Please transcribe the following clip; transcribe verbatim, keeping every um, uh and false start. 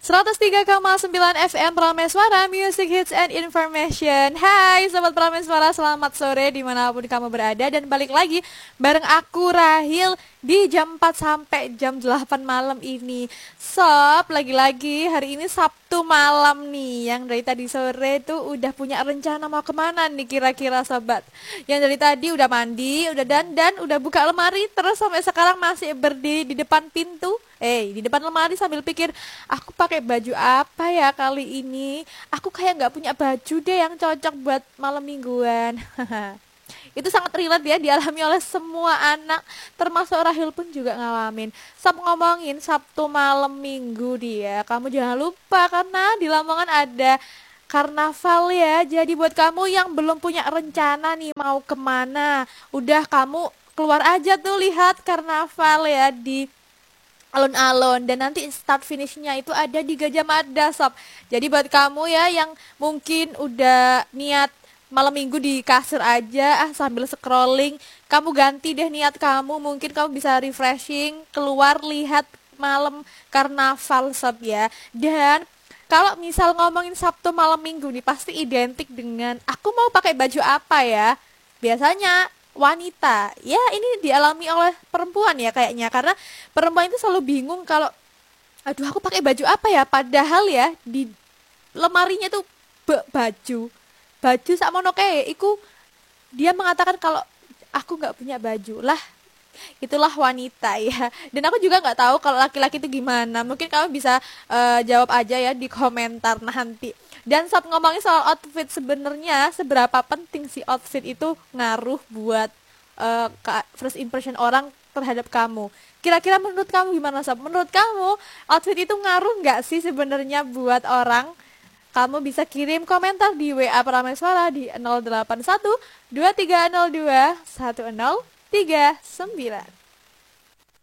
seratus tiga koma sembilan F M Prameswara, Music Hits and Information. Hai Sobat Prameswara, selamat sore dimanapun kamu berada. Dan balik lagi bareng aku Rahil di jam empat sampai jam delapan malam ini. Sob, lagi-lagi hari ini Sabtu malam nih. Yang dari tadi sore tuh udah punya rencana mau kemana nih kira-kira sobat? Yang dari tadi udah mandi, udah dandan, udah buka lemari, terus sampai sekarang masih berdiri di depan pintu. Eh, di depan lemari sambil pikir, aku pakai baju apa ya kali ini? Aku kayak nggak punya baju deh yang cocok buat malam mingguan. Itu sangat relate ya, dialami oleh semua anak, termasuk Rahil pun juga ngalamin. Sab ngomongin Sabtu malam minggu dia, kamu jangan lupa karena di Lamongan ada karnaval ya. Jadi buat kamu yang belum punya rencana nih mau kemana, udah kamu keluar aja tuh lihat karnaval ya di alun-alun, dan nanti start finishnya itu ada di Gajah Mada sob. Jadi buat kamu ya yang mungkin udah niat malam minggu di kasur aja ah sambil scrolling, kamu ganti deh niat kamu, mungkin kamu bisa refreshing, keluar lihat malam karnaval sob ya. Dan kalau misal ngomongin Sabtu malam minggu nih pasti identik dengan aku mau pakai baju apa ya. Biasanya wanita, ya ini dialami oleh perempuan ya kayaknya, karena perempuan itu selalu bingung kalau aduh aku pakai baju apa ya, padahal ya di lemarinya tuh be- baju baju sakmono kayak iku, dia mengatakan kalau aku nggak punya baju lah. Itulah wanita ya. Dan aku juga nggak tahu kalau laki-laki itu gimana, mungkin kamu bisa uh, jawab aja ya di komentar nanti. Dan saat ngomongin soal outfit, sebenarnya seberapa penting sih outfit itu ngaruh buat uh, first impression orang terhadap kamu? Kira-kira menurut kamu gimana sob? Menurut kamu outfit itu ngaruh nggak sih sebenarnya buat orang? Kamu bisa kirim komentar di W A Prameswara di nol delapan satu dua tiga nol dua satu nol tiga sembilan.